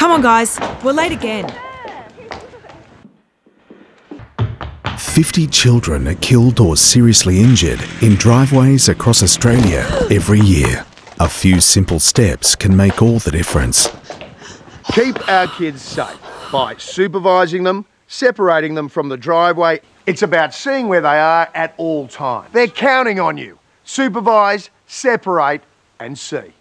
Come on, guys. We're late again. 50 children are killed or seriously injured in driveways across Australia every year. A few simple steps can make all the difference. Keep our kids safe by supervising them, separating them from the driveway. It's about seeing where they are at all times. They're counting on you. Supervise, separate and see.